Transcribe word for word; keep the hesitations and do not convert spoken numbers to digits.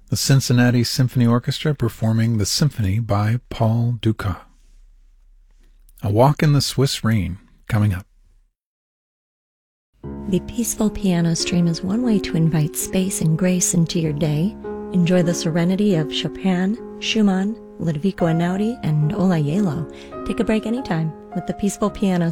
The Cincinnati Symphony Orchestra performing the symphony by Paul Dukas. A Walk in the Swiss Rain, coming up. The Peaceful Piano Stream is one way to invite space and grace into your day. Enjoy the serenity of Chopin, Schumann, Ludovico Einaudi, and Ola Yelo. Take a break anytime with the Peaceful Piano